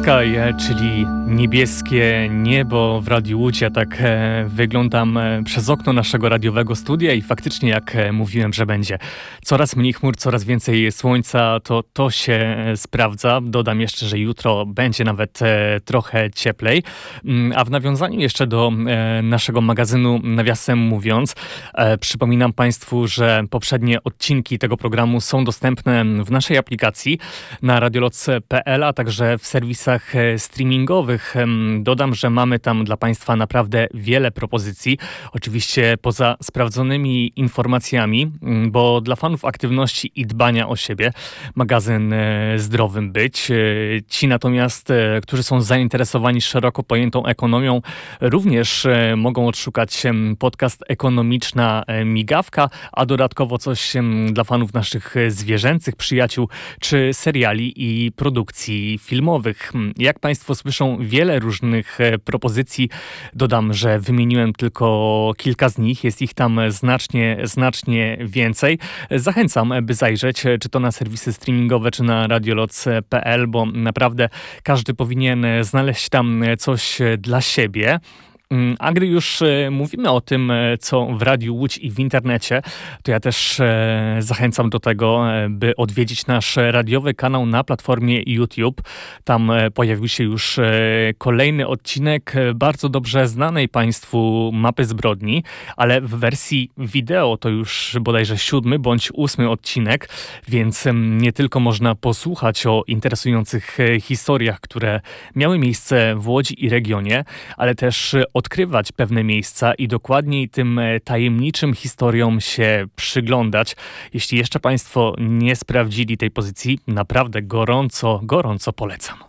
Sky, czyli niebieskie niebo w Radiu Łódź. Ja tak wyglądam przez okno naszego radiowego studia i faktycznie, jak mówiłem, że będzie coraz mniej chmur, coraz więcej słońca, to się sprawdza. Dodam jeszcze, że jutro będzie nawet trochę cieplej. A w nawiązaniu jeszcze do naszego magazynu, nawiasem mówiąc, przypominam Państwu, że poprzednie odcinki tego programu są dostępne w naszej aplikacji na radioloc.pl, a także w serwisach streamingowych. Dodam, że mamy tam dla Państwa naprawdę wiele propozycji. Oczywiście poza sprawdzonymi informacjami, bo dla fanów aktywności i dbania o siebie magazyn Zdrowym Być. Ci natomiast, którzy są zainteresowani szeroko pojętą ekonomią, również mogą odszukać podcast Ekonomiczna Migawka, a dodatkowo coś dla fanów naszych zwierzęcych przyjaciół, czy seriali i produkcji filmowych. Jak Państwo słyszą, wiele różnych propozycji. Dodam, że wymieniłem tylko kilka z nich. Jest ich tam znacznie więcej. Zachęcam, by zajrzeć, czy to na serwisy streamingowe, czy na radioloc.pl, bo naprawdę każdy powinien znaleźć tam coś dla siebie. A gdy już mówimy o tym, co w Radiu Łódź i w internecie, to ja też zachęcam do tego, by odwiedzić nasz radiowy kanał na platformie YouTube. Tam pojawił się już kolejny odcinek bardzo dobrze znanej Państwu Mapy Zbrodni, ale w wersji wideo to już bodajże 7. bądź 8. odcinek, więc nie tylko można posłuchać o interesujących historiach, które miały miejsce w Łodzi i regionie, ale też odkrywać pewne miejsca i dokładniej tym tajemniczym historiom się przyglądać. Jeśli jeszcze Państwo nie sprawdzili tej pozycji, naprawdę gorąco polecam.